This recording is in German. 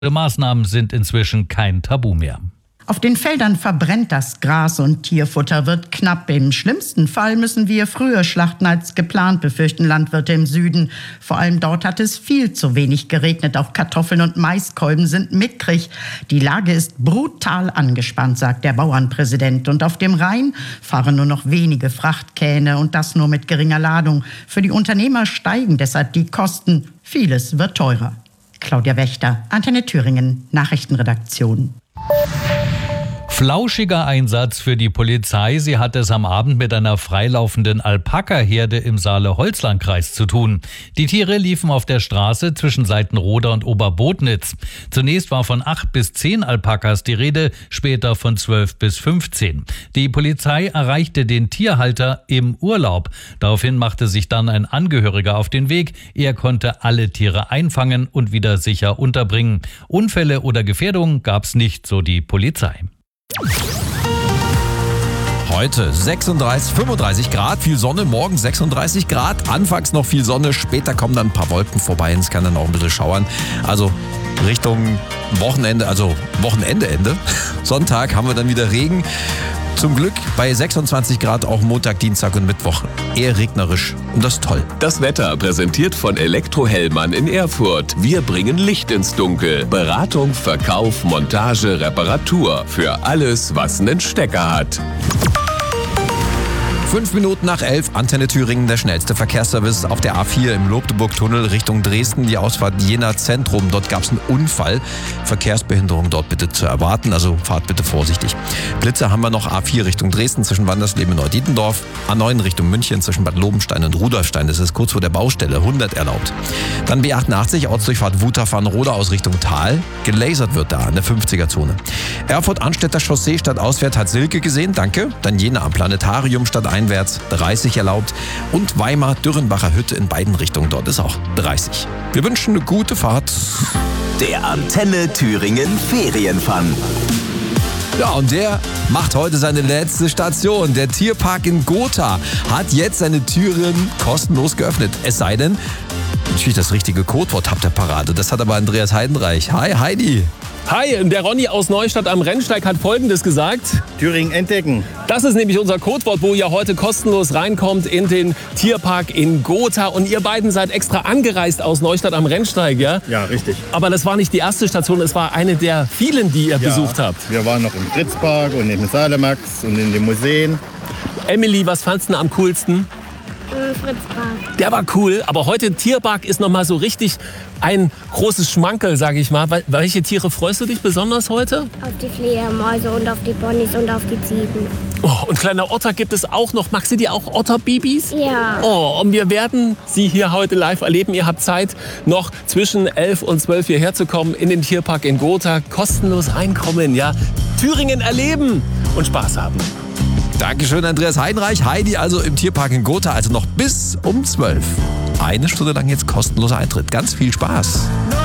Maßnahmen sind inzwischen kein Tabu mehr. Auf den Feldern verbrennt das Gras und Tierfutter wird knapp. Im schlimmsten Fall müssen wir früher schlachten als geplant, befürchten Landwirte im Süden. Vor allem dort hat es viel zu wenig geregnet. Auch Kartoffeln und Maiskolben sind mickrig. Die Lage ist brutal angespannt, sagt der Bauernpräsident. Und auf dem Rhein fahren nur noch wenige Frachtkähne und das nur mit geringer Ladung. Für die Unternehmer steigen deshalb die Kosten. Vieles wird teurer. Claudia Wächter, Antenne Thüringen, Nachrichtenredaktion. Flauschiger Einsatz für die Polizei. Sie hat es am Abend mit einer freilaufenden Alpaka-Herde im Saale-Holzland-Kreis zu tun. Die Tiere liefen auf der Straße zwischen Seitenroda und Oberbotnitz. Zunächst war von 8 bis 10 Alpakas die Rede, später von 12 bis 15. Die Polizei erreichte den Tierhalter im Urlaub. Daraufhin machte sich dann ein Angehöriger auf den Weg. Er konnte alle Tiere einfangen und wieder sicher unterbringen. Unfälle oder Gefährdungen gab es nicht, so die Polizei. Heute 36, 35 Grad, viel Sonne, morgen 36 Grad, anfangs noch viel Sonne, später kommen dann ein paar Wolken vorbei und es kann dann auch ein bisschen schauern. Also Richtung Wochenende, also Wochenende, Sonntag haben wir dann wieder Regen. Zum Glück bei 26 Grad auch Montag, Dienstag und Mittwoch. Eher regnerisch und das ist toll. Das Wetter präsentiert von Elektrohellmann in Erfurt. Wir bringen Licht ins Dunkel. Beratung, Verkauf, Montage, Reparatur. Für alles, was einen Stecker hat. 5 Minuten nach 11, Antenne Thüringen, der schnellste Verkehrsservice auf der A4 im Lobdeburg-Tunnel Richtung Dresden, die Ausfahrt Jena Zentrum. Dort gab es einen Unfall. Verkehrsbehinderung dort bitte zu erwarten, also fahrt bitte vorsichtig. Blitze haben wir noch A4 Richtung Dresden zwischen Wandersleben und Neudietendorf, A9 Richtung München zwischen Bad Lobenstein und Rudolfstein, das ist kurz vor der Baustelle, 100 erlaubt. Dann B88, Ortsdurchfahrt Wutach-Farnroda aus Richtung Tal, gelasert wird da an der 50er-Zone. Erfurt-Anstädter Chaussee statt Auswärts hat Silke gesehen, danke. Dann Jena am Planetarium statt einwärts 30 erlaubt und Weimar-Dürrenbacher Hütte in beiden Richtungen, dort ist auch 30. Wir wünschen eine gute Fahrt. Der Antenne Thüringen Ferienfun. Ja, und der macht heute seine letzte Station. Der Tierpark in Gotha hat jetzt seine Türen kostenlos geöffnet. Es sei denn, natürlich das richtige Codewort habt ihr parat. Das hat aber Andreas Heidenreich. Hi Heidi. Hi, der Ronny aus Neustadt am Rennsteig hat Folgendes gesagt. Thüringen entdecken. Das ist nämlich unser Codewort, wo ihr heute kostenlos reinkommt in den Tierpark in Gotha. Und ihr beiden seid extra angereist aus Neustadt am Rennsteig, ja? Ja, richtig. Aber das war nicht die erste Station, es war eine der vielen, die ihr besucht habt. Wir waren noch im Fritzpark und im Salemax und in den Museen. Emily, was fandst du am coolsten? Fritzpark. Der war cool, aber heute Tierpark ist noch mal so richtig ein großes Schmankerl, sage ich mal. Welche Tiere freust du dich besonders heute? Auf die Fledermäuse und auf die Ponys und auf die Ziegen. Oh, und kleine Otter gibt es auch noch. Magst du dir auch Otterbabys? Ja. Oh, und wir werden sie hier heute live erleben. Ihr habt Zeit, noch zwischen 11 und 12 hierher zu kommen in den Tierpark in Gotha. Kostenlos reinkommen, ja. Thüringen erleben und Spaß haben. Dankeschön, Andreas Heidenreich. Heidi also im Tierpark in Gotha, also noch bis um 12. Eine Stunde lang jetzt kostenloser Eintritt. Ganz viel Spaß.